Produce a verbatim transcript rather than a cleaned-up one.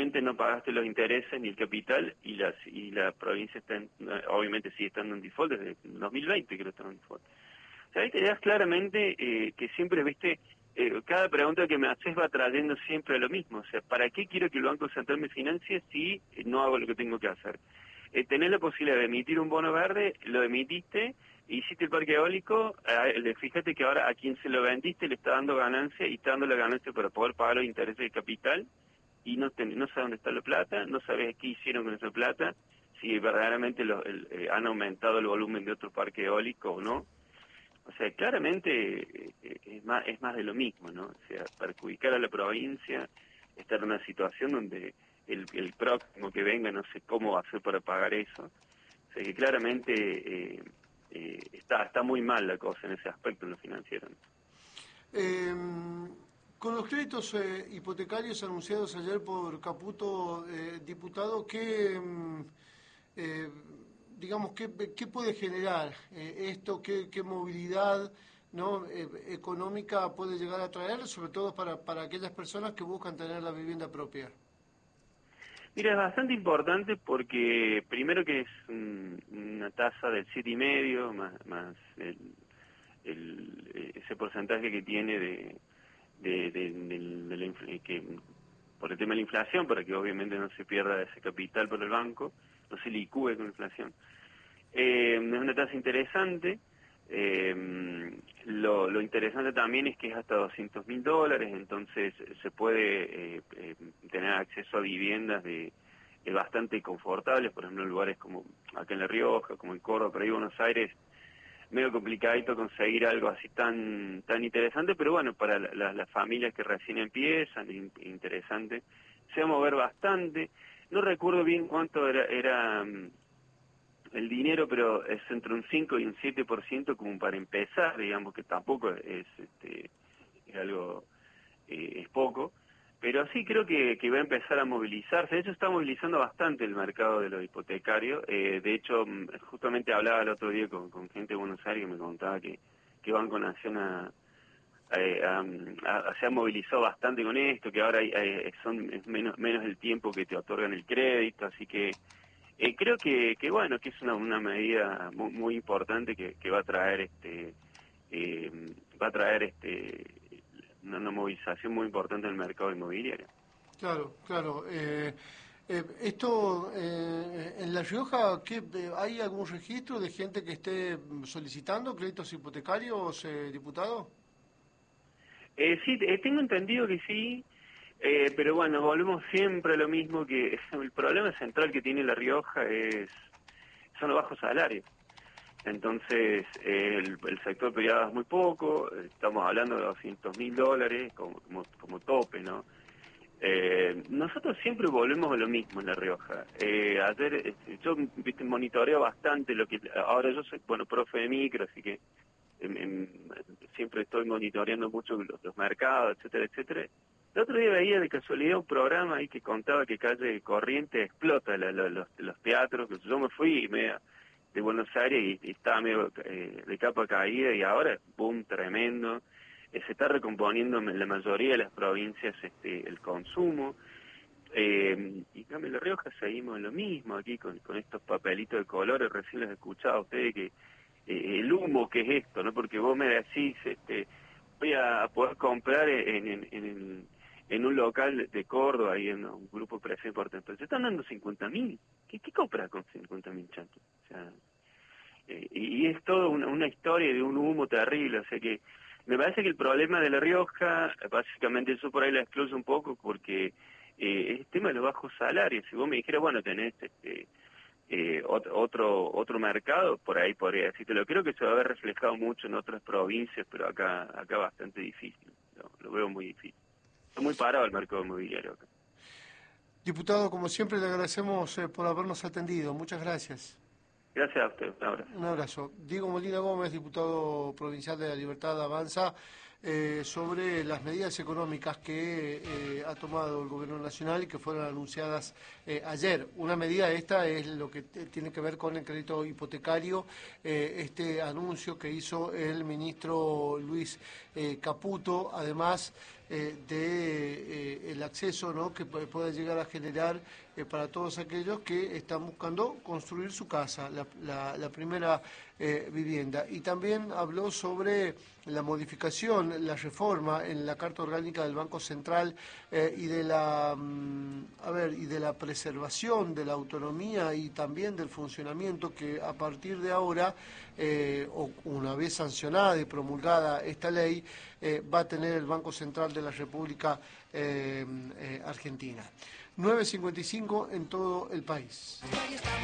obviamente no pagaste los intereses ni el capital y, las, y la provincia está en, obviamente sigue estando en default desde dos mil veinte que lo están en default. O sea, ahí te das claramente eh, que siempre, viste, eh, cada pregunta que me haces va trayendo siempre a lo mismo. O sea, ¿para qué quiero que el Banco Central me financie si no hago lo que tengo que hacer? Eh, tenés la posibilidad de emitir un bono verde, lo emitiste, hiciste el parque eólico, eh, fíjate que ahora a quien se lo vendiste le está dando ganancia y está dando la ganancia para poder pagar los intereses de capital y no, ten, no sabes dónde está la plata, no sabes qué hicieron con esa plata, si verdaderamente lo, el, eh, han aumentado el volumen de otro parque eólico o no. O sea, claramente eh, es más es más de lo mismo, ¿no? O sea, perjudicar a la provincia, estar en una situación donde el, el próximo que venga no sé cómo va a hacer para pagar eso. O sea, que claramente eh, eh, está está muy mal la cosa en ese aspecto en lo financiero, ¿no? Eh, con los créditos eh, hipotecarios anunciados ayer por Caputo, eh, diputado, ¿qué, mm, eh, digamos, qué, qué puede generar eh, esto? ¿Qué, qué movilidad, no, eh, económica puede llegar a traer, sobre todo para, para aquellas personas que buscan tener la vivienda propia? Mira, es bastante importante porque primero que es un, una tasa del siete y medio más más el, el, ese porcentaje que tiene de de, de, de, de la infl- que por el tema de la inflación, para que obviamente no se pierda ese capital por el banco, no se licúe con la inflación. Eh, es una tasa interesante. Eh, lo, lo interesante también es que es hasta doscientos mil dólares, entonces se puede eh, eh, tener acceso a viviendas de eh, bastante confortables, por ejemplo en lugares como acá en La Rioja, como en Córdoba, por ahí Buenos Aires, medio complicadito conseguir algo así tan tan interesante, pero bueno, para la, la, las familias que recién empiezan, in, interesante, se va a mover bastante. No recuerdo bien cuánto era, era um, el dinero, pero es entre un cinco y un siete por ciento como para empezar, digamos que tampoco es, este, es algo, eh, es poco, pero sí creo que, que va a empezar a movilizarse. De hecho está movilizando bastante el mercado de lo hipotecario. Eh, de hecho, justamente hablaba el otro día con, con gente de Buenos Aires que me contaba que, que Banco Nación a, a, a, a, se ha movilizado bastante con esto, que ahora hay, hay, son es menos, menos el tiempo que te otorgan el crédito, así que eh, creo que, que bueno, que es una, una medida muy, muy importante que, que va a traer este eh, va a traer este una, una movilización muy importante en el mercado inmobiliario. Claro, claro. Eh, eh, esto, eh, en La Rioja, ¿qué, eh, ¿hay algún registro de gente que esté solicitando créditos hipotecarios, eh, diputado? Eh, sí, eh, tengo entendido que sí, eh, pero bueno, volvemos siempre a lo mismo, que el problema central que tiene La Rioja es son los bajos salarios. Entonces, eh, el, el sector privado es muy poco, estamos hablando de doscientos mil dólares como, como, como tope, ¿no? Eh, nosotros siempre volvemos a lo mismo en La Rioja. Eh, ayer, eh, yo viste, monitoreo bastante lo que... Ahora yo soy, bueno, profe de micro, así que en, en, siempre estoy monitoreando mucho los, los mercados, etcétera, etcétera. El otro día veía de casualidad un programa ahí que contaba que calle Corrientes explota la, la, los, los teatros. Yo me fui media de Buenos Aires y, y estaba medio eh, de capa caída y ahora, boom, tremendo. Eh, se está recomponiendo en la mayoría de las provincias este, el consumo. Eh, y en cambio en La Rioja seguimos en lo mismo aquí con, con estos papelitos de colores. Recién les escuchaba a ustedes que eh, el humo que es esto, ¿no? Porque vos me decís, este, voy a poder comprar en, en, en, en un local de Córdoba, ahí en un grupo de presión importante, pero se están dando cincuenta mil. ¿Qué, ¿Qué compras con cincuenta mil chantos? O sea, eh, y es toda una, una historia de un humo terrible, o sea que me parece que el problema de La Rioja, básicamente eso por ahí la excluye un poco, porque eh, es el tema de los bajos salarios. Si vos me dijeras, bueno, tenés este eh, otro, otro otro mercado, por ahí podría decirte, lo creo que se va a ver reflejado mucho en otras provincias, pero acá acá bastante difícil, lo, lo veo muy difícil. Está muy parado el mercado inmobiliario acá. Diputado, como siempre, le agradecemos eh, por habernos atendido. Muchas gracias. Gracias a usted, un abrazo. Un abrazo. Diego Molina Gómez, diputado provincial de La Libertad Avanza, eh, sobre las medidas económicas que eh, ha tomado el Gobierno Nacional y que fueron anunciadas eh, ayer. Una medida esta es lo que tiene que ver con el crédito hipotecario, eh, este anuncio que hizo el ministro Luis eh, Caputo, además eh, de eh, el acceso, ¿no?, que pueda llegar a generar eh, para todos aquellos que están buscando construir su casa, la, la, la primera eh, vivienda. Y también habló sobre la modificación, la reforma en la Carta Orgánica del Banco Central eh, y de la mm, a ver y de la preservación de la autonomía y también del funcionamiento que a partir de ahora, eh, o una vez sancionada y promulgada esta ley, eh, va a tener el Banco Central de la República eh, eh, Argentina. nueve cincuenta y cinco en todo el país.